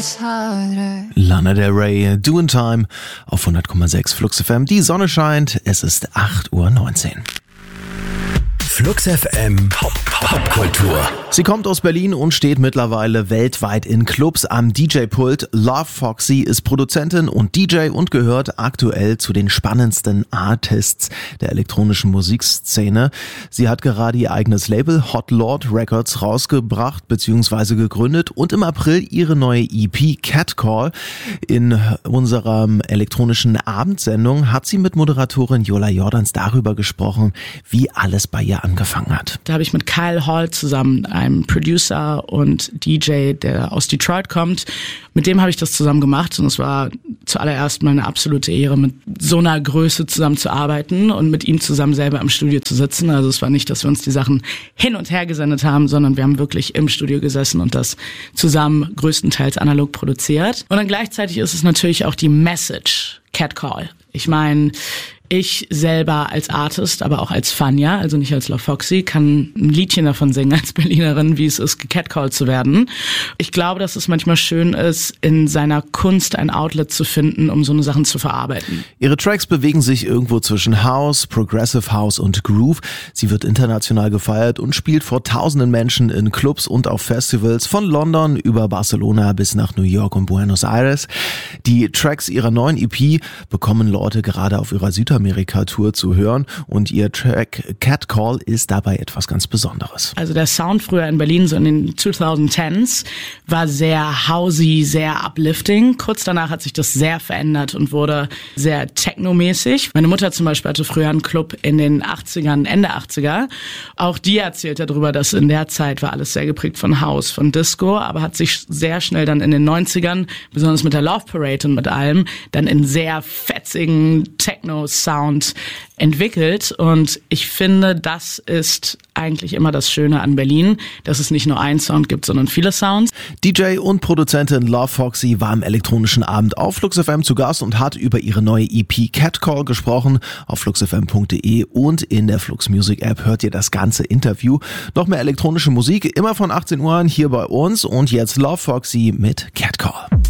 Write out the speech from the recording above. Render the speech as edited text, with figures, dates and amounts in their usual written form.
Lana Del Rey, Do in Time auf 100,6 Flux FM. Die Sonne scheint, es ist 8:19 Uhr. Flux FM Popkultur. Sie kommt aus Berlin und steht mittlerweile weltweit in Clubs am DJ-Pult. Love Foxy ist Produzentin und DJ und gehört aktuell zu den spannendsten Artists der elektronischen Musikszene. Sie hat gerade ihr eigenes Label Hot Lord Records rausgebracht bzw. gegründet und im April ihre neue EP Catcall. In unserer elektronischen Abendsendung hat sie mit Moderatorin Jola Jordans darüber gesprochen, wie alles bei ihr angefangen hat. Da habe ich mit Kyle Hall zusammen, einem Producer und DJ, der aus Detroit kommt, mit dem habe ich das zusammen gemacht und es war zuallererst mal eine absolute Ehre, mit so einer Größe zusammen zu arbeiten und mit ihm zusammen selber im Studio zu sitzen. Also es war nicht, dass wir uns die Sachen hin und her gesendet haben, sondern wir haben wirklich im Studio gesessen und das zusammen größtenteils analog produziert. Und dann gleichzeitig ist es natürlich auch die Message, Catcall. Ich meine, ich selber als Artist, aber auch als Fania, also nicht als Love Foxy, kann ein Liedchen davon singen als Berlinerin, wie es ist, gecatcalled zu werden. Ich glaube, dass es manchmal schön ist, in seiner Kunst ein Outlet zu finden, um so eine Sachen zu verarbeiten. Ihre Tracks bewegen sich irgendwo zwischen House, Progressive House und Groove. Sie wird international gefeiert und spielt vor tausenden Menschen in Clubs und auf Festivals von London über Barcelona bis nach New York und Buenos Aires. Die Tracks ihrer neuen EP bekommen Leute gerade auf ihrer Südamerika-Tour zu hören und ihr Track Catcall ist dabei etwas ganz Besonderes. Also der Sound früher in Berlin, so in den 2010s, war sehr housey, sehr uplifting. Kurz danach hat sich das sehr verändert und wurde sehr technomäßig. Meine Mutter zum Beispiel hatte früher einen Club in den 80ern, Ende 80er. Auch die erzählt darüber, dass in der Zeit war alles sehr geprägt von House, von Disco, aber hat sich sehr schnell dann in den 90ern, besonders mit der Love Parade und mit allem, dann in sehr fetzigen Techno-Sound entwickelt und ich finde, das ist eigentlich immer das Schöne an Berlin, dass es nicht nur einen Sound gibt, sondern viele Sounds. DJ und Produzentin Love Foxy war am elektronischen Abend auf Flux FM zu Gast und hat über ihre neue EP Catcall gesprochen. Auf fluxfm.de und in der Flux Music App hört ihr das ganze Interview. Noch mehr elektronische Musik, immer von 18 Uhr hier bei uns und jetzt Love Foxy mit Catcall.